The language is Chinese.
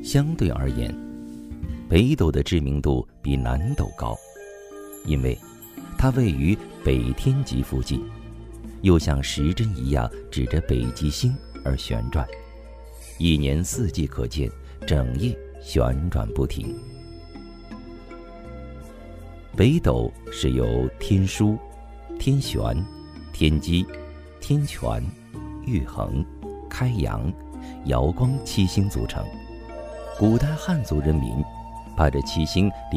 相对而言，北斗的知名度比南斗高，因为它位于北天极附近，又像时针一样指着北极星而旋转，一年四季可见，整夜旋转不停。北斗是由天枢、天璇、天机、天权、玉衡、开阳、瑶光七星组成。古代汉族人民把这七星